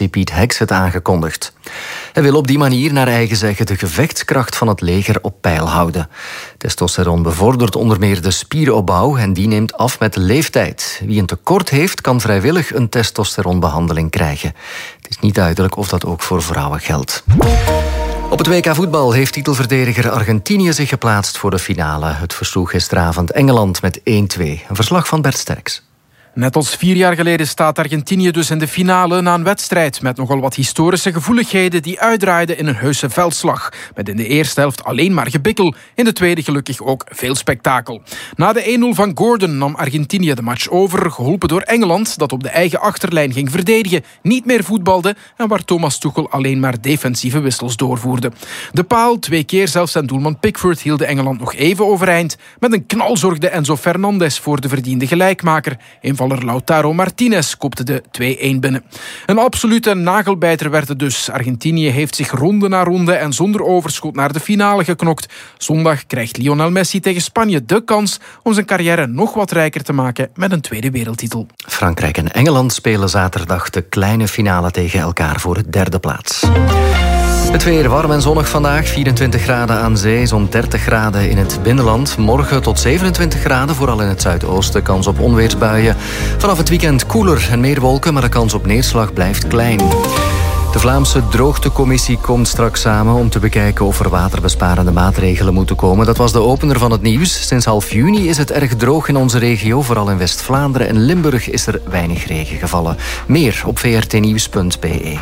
Piet Heks het aangekondigd. Hij wil op die manier naar eigen zeggen de gevechtskracht van het leger op peil houden. Testosteron bevordert onder meer de spieropbouw en die neemt af met de leeftijd. Wie een tekort heeft, kan vrijwillig een testosteronbehandeling krijgen. Het is niet duidelijk of dat ook voor vrouwen geldt. Op het WK voetbal heeft titelverdediger Argentinië zich geplaatst voor de finale. Het versloeg gisteravond Engeland met 1-2. Een verslag van Bert Sterks. Net als 4 jaar geleden staat Argentinië dus in de finale na een wedstrijd met nogal wat historische gevoeligheden die uitdraaiden in een heuse veldslag. Met in de eerste helft alleen maar gebikkel, in de tweede gelukkig ook veel spektakel. Na de 1-0 van Gordon nam Argentinië de match over, geholpen door Engeland dat op de eigen achterlijn ging verdedigen, niet meer voetbalde en waar Thomas Tuchel alleen maar defensieve wissels doorvoerde. De paal, 2 keer zelfs en doelman Pickford hielden Engeland nog even overeind. Met een knal zorgde Enzo Fernandez voor de verdiende gelijkmaker. Invaller Lautaro Martinez kopte de 2-1 binnen. Een absolute nagelbijter werd het dus. Argentinië heeft zich ronde na ronde en zonder overschot naar de finale geknokt. Zondag krijgt Lionel Messi tegen Spanje de kans om zijn carrière nog wat rijker te maken met een tweede wereldtitel. Frankrijk en Engeland spelen zaterdag de kleine finale tegen elkaar voor de 3e plaats. Het weer warm en zonnig vandaag. 24 graden aan zee, zo'n 30 graden in het binnenland. Morgen tot 27 graden, vooral in het zuidoosten. Kans op onweersbuien. Vanaf het weekend koeler en meer wolken, maar de kans op neerslag blijft klein. De Vlaamse droogtecommissie komt straks samen om te bekijken of er waterbesparende maatregelen moeten komen. Dat was de opener van het nieuws. Sinds half juni is het erg droog in onze regio. Vooral in West-Vlaanderen en Limburg is er weinig regen gevallen. Meer op vrtnieuws.be.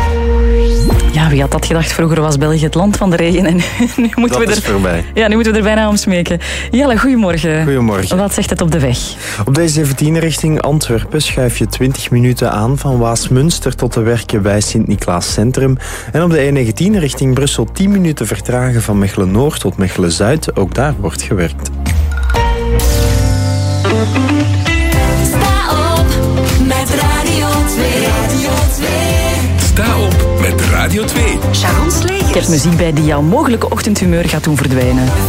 Ja, wie had dat gedacht? Vroeger was België het land van de regen en nu moeten we er voorbij. Ja, nu moeten we er bijna om smeken. Jelle, goedemorgen. Goedemorgen. Wat zegt het op de weg? Op de 17 richting Antwerpen schuif je 20 minuten aan van Waasmunster tot de werken bij Sint-Niklaas Centrum. En op de E19 richting Brussel 10 minuten vertragen van Mechelen-Noord tot Mechelen-Zuid. Ook daar wordt gewerkt. Sta op met Radio 2. Radio 2. Sta op met Radio 2. Sharon Slegers. Ik heb muziek bij die jouw mogelijke ochtendhumeur gaat doen verdwijnen.